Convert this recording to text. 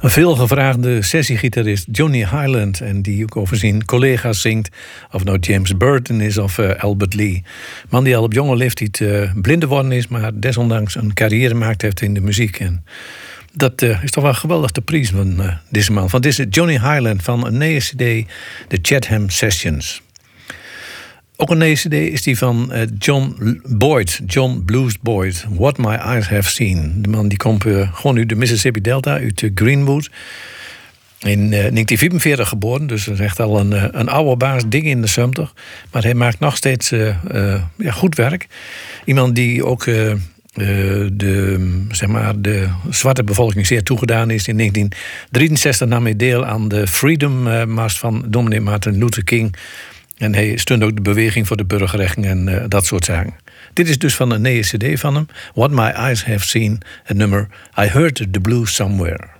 Een veelgevraagde sessiegitarist Johnny Hyland, en die ook over zijn collega's zingt, of het nou James Burton is of Albert Lee. Man die al op jonge leeftijd blind geworden is, maar desondanks een carrière gemaakt heeft in de muziek. En dat is toch wel geweldig te prijzen van deze man. Van deze Johnny Hyland van een nieuwe CD, de Chatham Sessions. Ook een nieuwe CD is die van John Blues Boyd. What My Eyes Have Seen. De man die komt gewoon uit de Mississippi Delta, uit Greenwood. In 1944 geboren, dus dat is echt al een oude baas, dik in de 70. Maar hij maakt nog steeds goed werk. Iemand die ook de zwarte bevolking zeer toegedaan is. In 1963 nam hij deel aan de Freedom Mars van dominee Martin Luther King. En hij steunt ook de beweging voor de burgerrechten en dat soort zaken. Dit is dus van een nieuwe CD van hem. What My Eyes Have Seen. Het nummer I Heard the Blues Somewhere.